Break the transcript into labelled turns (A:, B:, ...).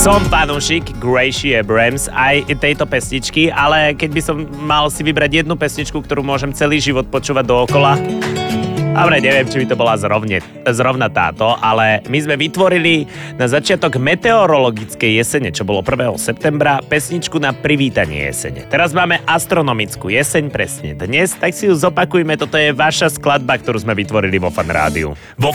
A: Som fanúšik Gracie Abrams aj tejto pesničky, ale keď by som mal si vybrať jednu pesničku, ktorú môžem celý život počúvať dookola, dobre, neviem, či by to bola zrovna táto, ale my sme vytvorili na začiatok meteorologickej jesene, čo bolo 1. septembra, pesničku na privítanie jesene. Teraz máme astronomickú jeseň presne dnes, tak si ju zopakujme, toto je vaša skladba, ktorú sme vytvorili vo Fan Rádiu.